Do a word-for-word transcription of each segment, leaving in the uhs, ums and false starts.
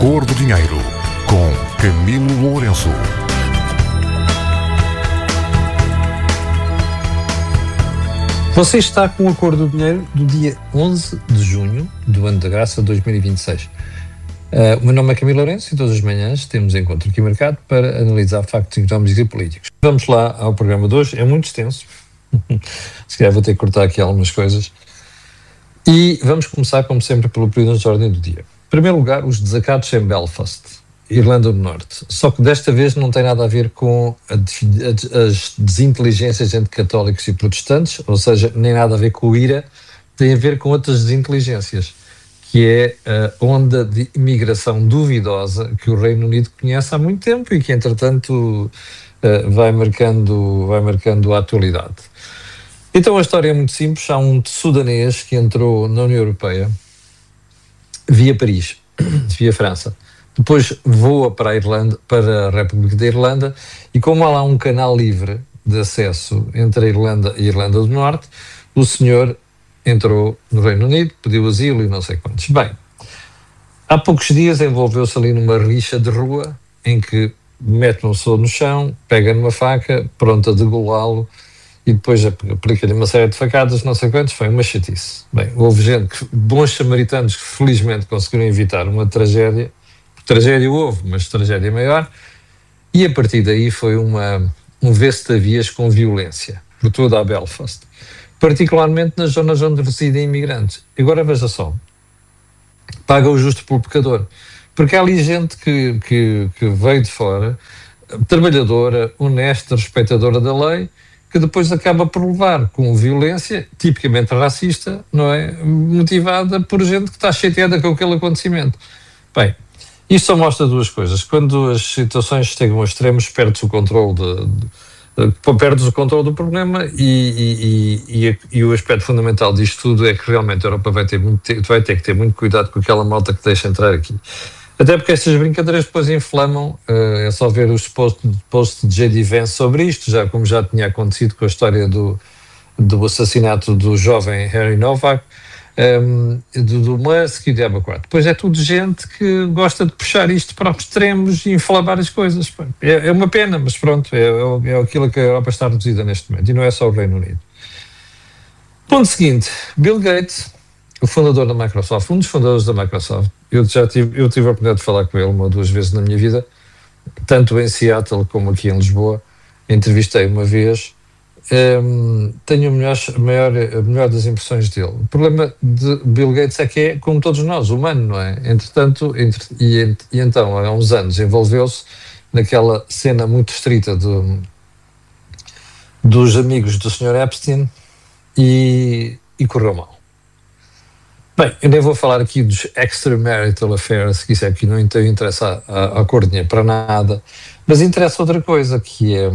Cor do Dinheiro, com Camilo Lourenço. Você está com a Cor do Dinheiro do dia onze de junho do ano da graça dois mil e vinte e seis. Uh, o meu nome é Camilo Lourenço e todas as manhãs temos encontro aqui marcado para analisar factos económicos e políticos. Vamos lá ao programa de hoje, é muito extenso, se calhar vou ter que cortar aqui algumas coisas. E vamos começar, como sempre, pelo período de ordem do dia. Em primeiro lugar, os desacatos em Belfast, Irlanda do Norte. Só que desta vez não tem nada a ver com a, a, as desinteligências entre católicos e protestantes, ou seja, nem nada a ver com o IRA, tem a ver com outras desinteligências, que é a onda de imigração duvidosa que o Reino Unido conhece há muito tempo e que, entretanto, vai marcando, vai marcando a atualidade. Então a história é muito simples. Há um sudanês que entrou na União Europeia via Paris, via França. Depois voa para a Irlanda, para a República da Irlanda, e como há lá um canal livre de acesso entre a Irlanda e a Irlanda do Norte, o senhor entrou no Reino Unido, pediu asilo e não sei quantos. Bem, há poucos dias envolveu-se ali numa rixa de rua em que mete uma pessoa no chão, pega numa faca, pronta a degolá-lo, e depois aplica-lhe uma série de facadas, não sei quantos, foi uma chatice. Bem, houve gente, que, bons samaritanos, que felizmente conseguiram evitar uma tragédia. Tragédia houve, mas tragédia maior, e a partir daí foi uma, um vê-se-te-avias com violência por toda a Belfast, particularmente nas zonas onde residem imigrantes. Agora veja só, paga o justo pelo pecador, porque há ali gente que, que, que veio de fora, trabalhadora, honesta, respeitadora da lei, que depois acaba por levar com violência, tipicamente racista, não é? Motivada por gente que está chateada com aquele acontecimento. Bem, isto só mostra duas coisas. Quando as situações chegam a extremos, perdes o controle de, de, de, perdes o controle do problema e, e, e, e, e o aspecto fundamental disto tudo é que realmente a Europa vai ter, muito, vai ter que ter muito cuidado com aquela malta que deixa entrar aqui. Até porque estas brincadeiras depois inflamam, uh, é só ver os posts post de J D Vance sobre isto, já como já tinha acontecido com a história do, do assassinato do jovem Harry Novak, um, do, do Musk e de Abacuat. Depois é tudo gente que gosta de puxar isto para os extremos e inflamar as coisas. É, é uma pena, mas pronto, é, é, é aquilo que a Europa está reduzida neste momento, e não é só o Reino Unido. Ponto seguinte, Bill Gates, o fundador da Microsoft, um dos fundadores da Microsoft, eu já tive, eu tive a oportunidade de falar com ele uma ou duas vezes na minha vida, tanto em Seattle como aqui em Lisboa, entrevistei uma vez, um, tenho a melhor, a, maior, a melhor das impressões dele. O problema de Bill Gates é que é, como todos nós, humano, não é? Entretanto, entre, e, e então, há uns anos, envolveu-se naquela cena muito estrita do, dos amigos do senhor Epstein e, e correu mal. Bem, eu nem vou falar aqui dos extramarital affairs, que isso é que não interessa à Cor do Dinheiro para nada, mas interessa outra coisa, que é,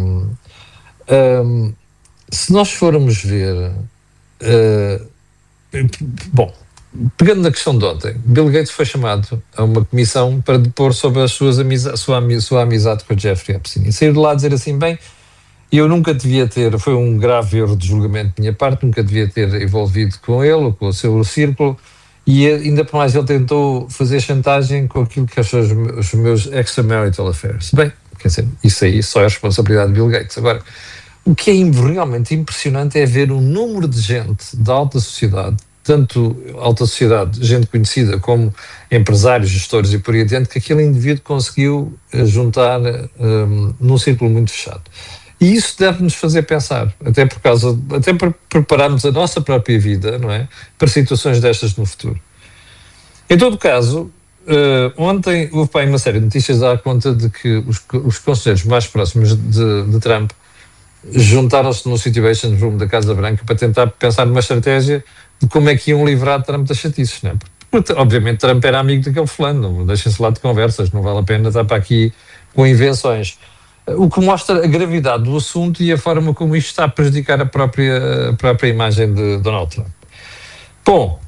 um, se nós formos ver, uh, bom, pegando na questão de ontem, Bill Gates foi chamado a uma comissão para depor sobre as suas amiza- a sua, a sua amizade com o Jeffrey Epstein, e sair de lá a dizer assim, bem, eu nunca devia ter, foi um grave erro de julgamento de minha parte, nunca devia ter envolvido com ele ou com o seu círculo, e ainda por mais ele tentou fazer chantagem com aquilo que são os meus extramarital affairs. Bem, quer dizer, isso aí só é a responsabilidade de Bill Gates. Agora, o que é realmente impressionante é ver o número de gente da alta sociedade, tanto alta sociedade, gente conhecida, como empresários, gestores e por aí adiante, que aquele indivíduo conseguiu juntar um, num círculo muito fechado. E isso deve-nos fazer pensar, até por causa, até para prepararmos a nossa própria vida, não é? Para situações destas no futuro. Em todo caso, uh, ontem houve para aí uma série de notícias a dar conta de que os, os conselheiros mais próximos de, de Trump juntaram-se no Situation Room da Casa Branca para tentar pensar numa estratégia de como é que iam livrar Trump das chatices, não é? Porque, obviamente, Trump era amigo daquele fulano, deixem-se lá de conversas, não vale a pena estar para aqui com invenções. O que mostra a gravidade do assunto e a forma como isto está a prejudicar a própria, a própria imagem de Donald Trump. Bom,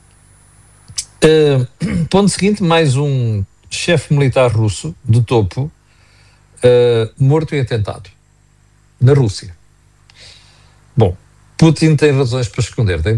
uh, ponto seguinte, mais um chefe militar russo de topo uh, morto em atentado na Rússia. Bom, Putin tem razões para esconder, tem, tem.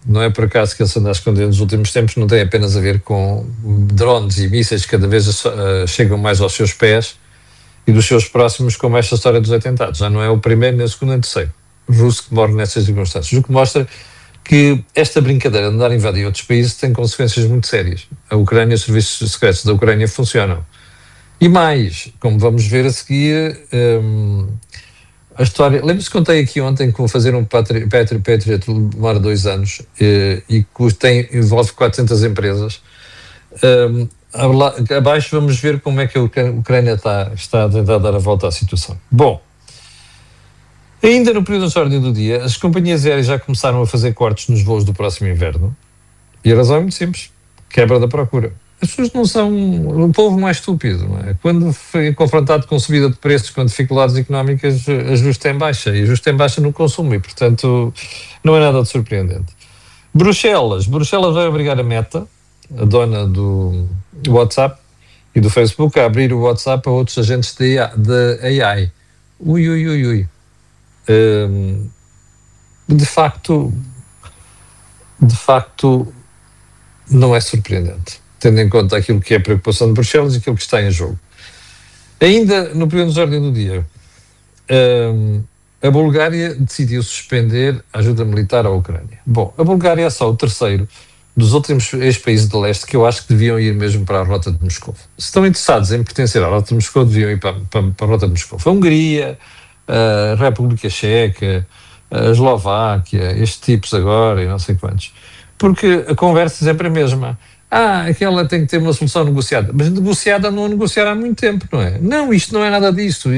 Não é por acaso que ele se anda a esconder nos últimos tempos, não tem apenas a ver com drones e mísseis que cada vez uh, chegam mais aos seus pés e dos seus próximos, como esta história dos atentados. Já não é o primeiro, nem o segundo, nem o terceiro russo que morre nessas circunstâncias. O que mostra que esta brincadeira de andar a invadir outros países tem consequências muito sérias. A Ucrânia, os serviços secretos da Ucrânia funcionam. E mais, como vamos ver a seguir, um, a história... Lembra-se que contei aqui ontem que vou fazer um Patriot, Patriot demora dois anos e, e que tem, envolve quatrocentas empresas. Um, abaixo vamos ver como é que a Ucrânia está, está a tentar dar a volta à situação. Bom, ainda no período de ordem do dia, as companhias aéreas já começaram a fazer cortes nos voos do próximo inverno. E a razão é muito simples. Quebra da procura. As pessoas não são o povo mais estúpido, não é? Quando foi confrontado com subida de preços, com dificuldades económicas, ajuste em baixa. E ajuste em baixa no consumo. E, portanto, não é nada de surpreendente. Bruxelas. Bruxelas vai obrigar a Meta, a dona do WhatsApp e do Facebook, a abrir o WhatsApp a outros agentes de A I. Ui, ui, ui, ui. Um, de facto, de facto, não é surpreendente, tendo em conta aquilo que é a preocupação de Bruxelas e aquilo que está em jogo. Ainda no período de ordem do dia, um, a Bulgária decidiu suspender a ajuda militar à Ucrânia. Bom, a Bulgária é só o terceiro dos últimos ex-países de leste que eu acho que deviam ir mesmo para a rota de Moscou. Se estão interessados em pertencer à rota de Moscou, deviam ir para, para, para a rota de Moscou. A Hungria, a República Checa, a Eslováquia, estes tipos agora e não sei quantos. Porque a conversa é sempre a mesma. Ah, aquela tem que ter uma solução negociada. Mas negociada não a negociar há muito tempo, não é? Não, isto não é nada disso.